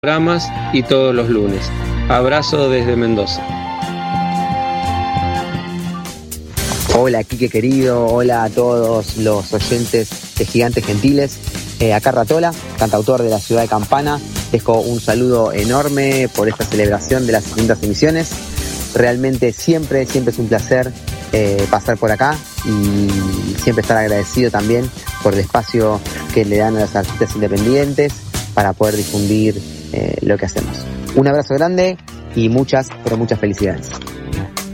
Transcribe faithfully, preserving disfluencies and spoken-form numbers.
programas y todos los lunes. Abrazo desde Mendoza. Hola Quique querido, hola a todos los oyentes de Gigantes Gentiles. Eh, acá Ratola, cantautor de la ciudad de Campana. Dejo un saludo enorme por esta celebración de las segundas emisiones. Realmente siempre, siempre es un placer eh, pasar por acá y siempre estar agradecido también por el espacio que le dan a los artistas independientes para poder difundir eh, lo que hacemos. Un abrazo grande y muchas, pero muchas felicidades.